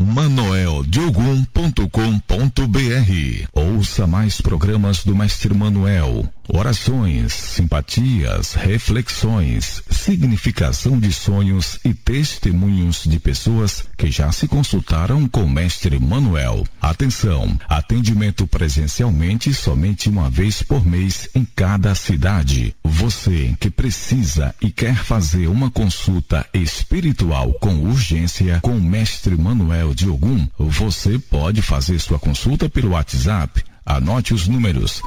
manueldeogum.com.br. Ouça mais programas do Mestre Manuel, orações, simpatias, reflexões, significação de sonhos e testemunhos de pessoas que já se consultaram com o Mestre Manuel. Atenção, atendimento presencialmente somente uma vez por mês em cada cidade. Você que precisa e quer fazer uma consulta espiritual com urgência com o Mestre Manuel de Ogum, você pode fazer sua consulta pelo WhatsApp. Anote os números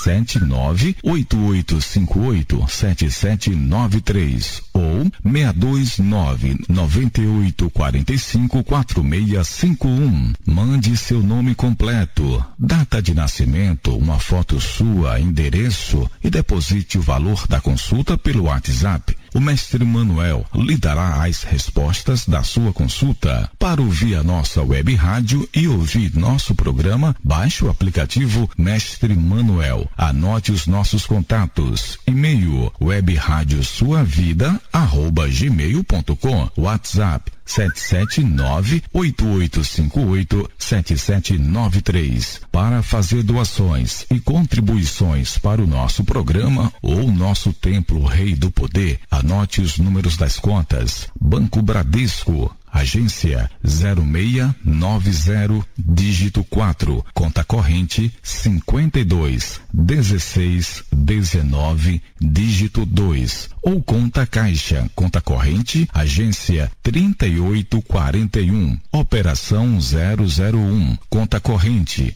779-8858-7793 ou 629-9845-4651. Mande seu nome completo, data de nascimento, uma foto sua, endereço e deposite o valor da consulta pelo WhatsApp. O Mestre Manuel lhe dará as respostas da sua consulta. Para ouvir a nossa web rádio e ouvir nosso programa, baixe o aplicativo Mestre Manuel. Anote os nossos contatos. E-mail webradiosuavida@gmail.com. WhatsApp 779-8858-7793. Para fazer doações e contribuições para o nosso programa ou nosso Templo Rei do Poder, anote os números das contas. Banco Bradesco, agência 0690, dígito 4, conta corrente 521619, dígito 2, ou conta caixa, conta corrente, agência 3841, operação 001, conta corrente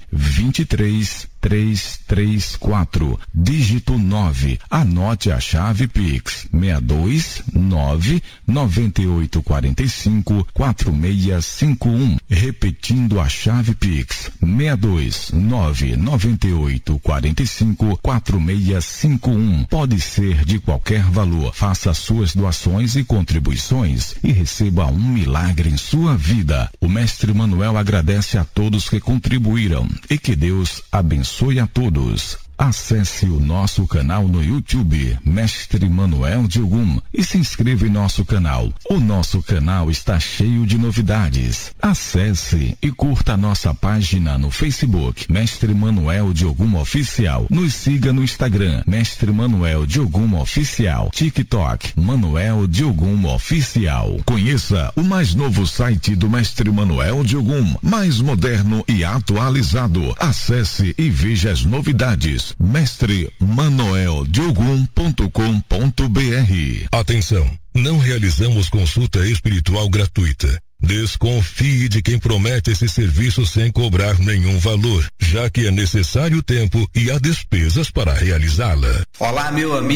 23334, dígito 9. Anote a chave Pix 629-9845-4651. Repetindo a chave Pix 629-9845-4651. Pode ser de qualquer valor. Faça suas doações e contribuições e receba um milagre em sua vida. O Mestre Manuel agradece a todos que contribuíram e que Deus abençoe a todos. Acesse o nosso canal no YouTube, Mestre Manuel de Ogum, e se inscreva em nosso canal. O nosso canal está cheio de novidades. Acesse e curta a nossa página no Facebook, Mestre Manuel de Ogum Oficial. Nos siga no Instagram, Mestre Manuel de Ogum Oficial. TikTok, Manuel de Ogum Oficial. Conheça o mais novo site do Mestre Manuel de Ogum, mais moderno e atualizado. Acesse e veja as novidades. mestreManueldeogum.com.br. Atenção, não realizamos consulta espiritual gratuita. Desconfie de quem promete esse serviço sem cobrar nenhum valor, já que é necessário tempo e há despesas para realizá-la. Olá, meu amigo.